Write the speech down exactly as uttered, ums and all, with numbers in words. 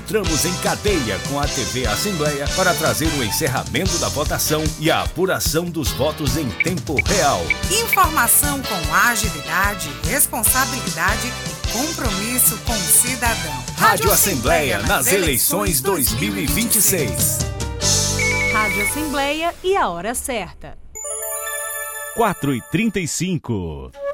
entramos em cadeia com a T V Assembleia para trazer o encerramento da votação e a apuração dos votos em tempo real. Informação com agilidade, responsabilidade e compromisso com o cidadão. Rádio Assembleia nas eleições dois mil e vinte e seis. Rádio Assembleia e a hora certa. quatro e trinta e cinco.